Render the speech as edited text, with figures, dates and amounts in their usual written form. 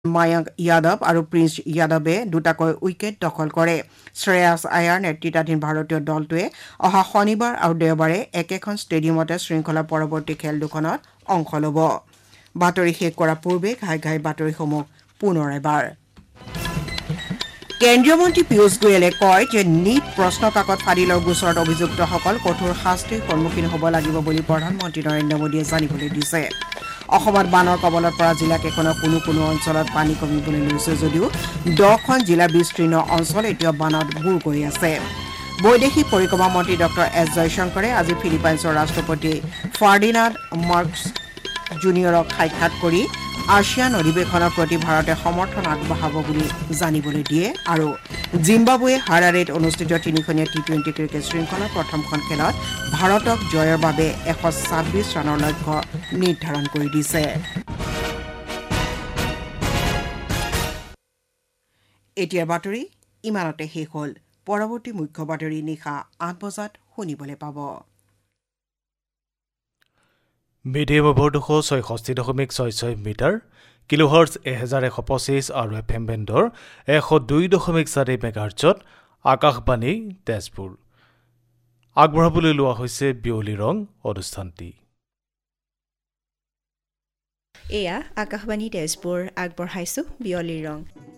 মায়াংক যাদৱ আৰু প্ৰিন্স যাদৱে দুটাকৈ উইকেট দখল কৰে শ্ৰেয়াছ আয়াৰ নেতৃত্বাধীন ভাৰতীয় দলটোৱে অহা শনিবাৰ আৰু দেওবাৰে একেখন ষ্টেডিয়ামতে শৃংখলাৰ পৰৱৰ্তী খেল দুখনত অংশ ল'ব বাতৰি শেষ কৰাৰ পূৰ্বে ঘাই বাতৰিসমূহ পুনৰ এবাৰ কেন্দ্ৰীয় মন্ত্ৰী পীয়ূষ গোয়েলে কয় যে নীট প্ৰশ্ন কাকত ফাদিলৰ গোচৰত অভিযুক্তসকল কঠোৰ শাস্তিৰ সন্মুখীন হ'ব লাগিব বুলি প্ৰধানমন্ত্ৰী নৰেন্দ্ৰ মোদীয়ে জানিবলৈ দিছে অসমত বানৰ কবলত পৰা জিলাকেইখনৰ কোনো অঞ্চলত পানী কমিবলৈ লৈছে যদিও 10খন জিলা বিস্তীৰ্ণ অঞ্চল এতিয়াও বানত বুৰ কৰি আছে বৈদেশিক পৰিক্ৰমা মন্ত্ৰী ডক্টৰ এছ জয়শংকৰে আজি ফিলিপাইনছৰ ৰাষ্ট্ৰপতি ফাৰ্ডিনাণ্ড মাৰ্কছ জুনিয়ৰক সাক্ষাৎ কৰি আছিয়ান অধিৱেশনৰ প্ৰতি ভাৰতে সমৰ্থন আগবঢ়াব বুলি জানিবলৈ দিয়ে আৰু জিম্বাবুৱে হাৰাৰেত অনুষ্ঠিত তিনিখনীয়া টি20 ক্ৰিকেট শৃংখলাৰ প্ৰথমখন খেলত ভাৰতক জয়ৰ বাবে 126 ৰানৰ লক্ষ্য নিৰ্ধাৰণ কৰি দিছে এতিয়াৰ বাতৰি ইমানতে শেষ হ'ল পৰৱৰ্তী মুখ্য বাতৰি নিশা 8 বজাত শুনিবলৈ পাব মিডিয়াম ওভাৰ 266.66 মিটাৰ কিলোহাৰ্টজ 1125 আৰু এফএম বেণ্ডৰ 102.4 মেগাহাৰ্টজত আকাশবাণী তেজপুৰ আগবঢ়াবলৈ লোৱা হৈছে বিয়লি ৰং অনুষ্ঠানটি এয়া আকাশবাণী তেজপুৰ আগবঢ়াইছো বিয়লি ৰং